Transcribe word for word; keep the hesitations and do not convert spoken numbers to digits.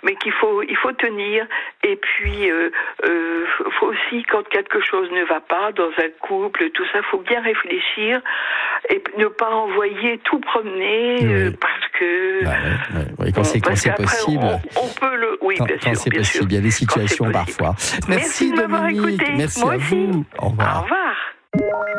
mais qu'il faut, il faut tenir. Et puis, euh, euh, faut aussi, quand quelque chose ne va pas dans un couple, tout ça, faut bien réfléchir et ne pas envoyer tout promener Oui. euh, parce que Bah ouais, ouais, ouais. Quand bon, c'est, quand parce c'est qu'après, possible. On, on peut le, oui, Quand, bien quand sûr, c'est bien possible, sûr. il y a des Quand c'est situations possible. parfois. Merci, Merci de m'avoir Dominique. écouté. Merci Moi à aussi. vous. Au revoir. Au revoir.